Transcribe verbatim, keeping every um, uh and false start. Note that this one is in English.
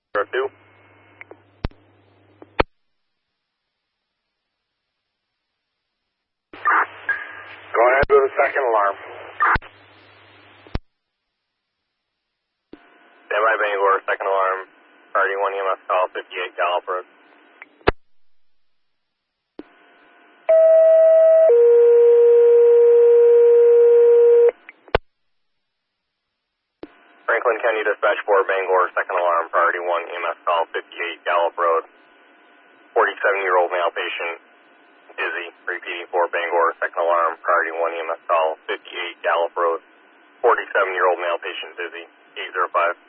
zero two. Go ahead with the second alarm. Standby Bangor, second alarm. Priority one E M S call, fifty-eight Gallup Road. Franklin County Dispatch four, Bangor, second alarm. Priority one E M S call, fifty-eight Gallup Road. forty-seven-year-old male patient, dizzy. Repeating for Bangor, second alarm. Priority one E M S call, fifty-eight Gallup Road. forty-seven-year-old male patient, dizzy. eight zero five.